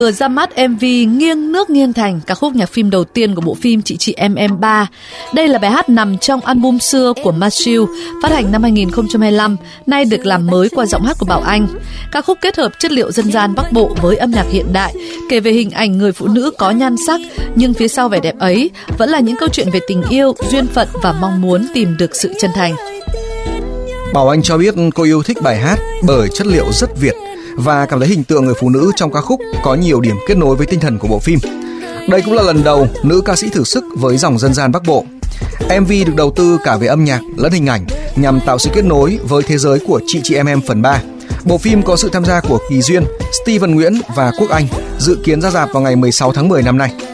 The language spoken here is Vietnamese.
Vừa ra mắt MV Nghiêng Nước Nghiêng Thành, ca khúc nhạc phim đầu tiên của bộ phim Chị Em 3. Đây là bài hát nằm trong album xưa của Masew, phát hành năm 2025, nay được làm mới qua giọng hát của Bảo Anh. Ca khúc kết hợp chất liệu dân gian Bắc Bộ với âm nhạc hiện đại, kể về hình ảnh người phụ nữ có nhan sắc, nhưng phía sau vẻ đẹp ấy vẫn là những câu chuyện về tình yêu, duyên phận và mong muốn tìm được sự chân thành. Bảo Anh cho biết cô yêu thích bài hát bởi chất liệu rất Việt và cảm thấy hình tượng người phụ nữ trong ca khúc có nhiều điểm kết nối với tinh thần của bộ phim. Đây cũng là lần đầu nữ ca sĩ thử sức với dòng dân gian Bắc Bộ. MV được đầu tư cả về âm nhạc lẫn hình ảnh nhằm tạo sự kết nối với thế giới của Chị Em phần 3. Bộ phim có sự tham gia của Kỳ Duyên, Steven Nguyễn và Quốc Anh, dự kiến ra rạp vào ngày 16 tháng 10 năm nay.